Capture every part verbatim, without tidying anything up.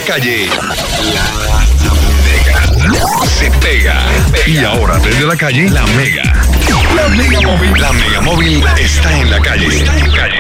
calle, La Mega se pega. Y ahora desde la calle, La Mega. La Mega Móvil. La Mega Móvil está en la calle. Está en la calle.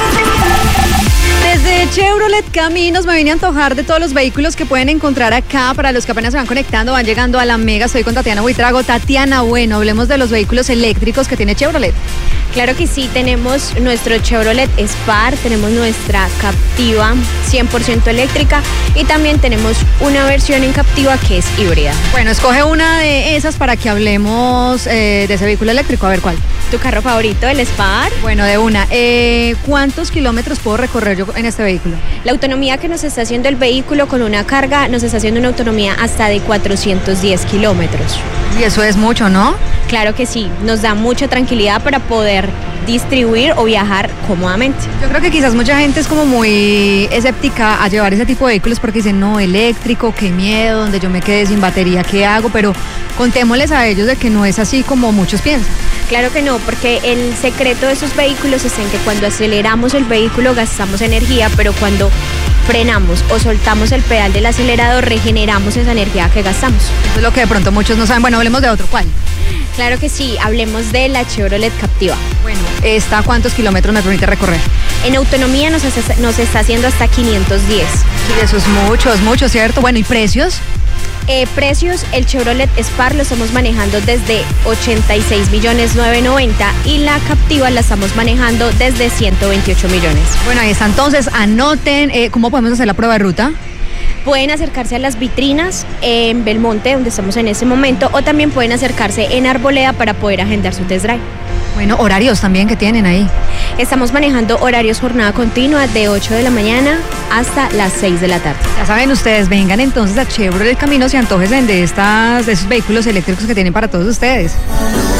Desde Chevrolet Caminos me vine a antojar de todos los vehículos que pueden encontrar acá. Para los que apenas se van conectando, van llegando a La Mega. Estoy con Tatiana Buitrago. Tatiana, bueno, hablemos de los vehículos eléctricos que tiene Chevrolet. Claro que sí, tenemos nuestro Chevrolet Spark, tenemos nuestra Captiva cien por ciento eléctrica y también tenemos una versión en Captiva que es híbrida. Bueno, escoge una de esas para que hablemos eh, de ese vehículo eléctrico. A ver, ¿cuál? ¿Tu carro favorito, el Spark? Bueno, de una. Eh, ¿Cuántos kilómetros puedo recorrer yo en este vehículo? La autonomía que nos está haciendo el vehículo con una carga nos está haciendo una autonomía hasta de cuatrocientos diez kilómetros. Y eso es mucho, ¿no? Claro que sí, nos da mucha tranquilidad para poder distribuir o viajar cómodamente. Yo creo que quizás mucha gente es como muy escéptica a llevar ese tipo de vehículos porque dicen, no, eléctrico, qué miedo, donde yo me quede sin batería, ¿qué hago? Pero contémosles a ellos de que no es así como muchos piensan. Claro que no, porque el secreto de esos vehículos es en que cuando aceleramos el vehículo gastamos energía, pero cuando frenamos o soltamos el pedal del acelerador regeneramos esa energía que gastamos. Eso es lo que de pronto muchos no saben. Bueno, hablemos de otro. ¿Cuál? Claro que sí, hablemos de la Chevrolet Captiva. Bueno, ¿esta cuántos kilómetros me permite recorrer? En autonomía nos, hace, nos está haciendo hasta quinientos diez. Sí, eso es mucho, es mucho, ¿cierto? Bueno, ¿y precios? Eh, precios, el Chevrolet Spark lo estamos manejando desde ochenta y seis millones novecientos noventa y la Captiva la estamos manejando desde ciento veintiocho millones. Bueno, ahí está, entonces anoten, eh, ¿cómo podemos hacer la prueba de ruta? Pueden acercarse a las vitrinas en Belmonte, donde estamos en este momento, o también pueden acercarse en Arboleda para poder agendar su test drive. Bueno, horarios también que tienen ahí. Estamos manejando horarios jornada continua de ocho de la mañana hasta las seis de la tarde. Ya saben ustedes, vengan entonces a Chevrolet Caminos y antójense de, estas, de esos vehículos eléctricos que tienen para todos ustedes.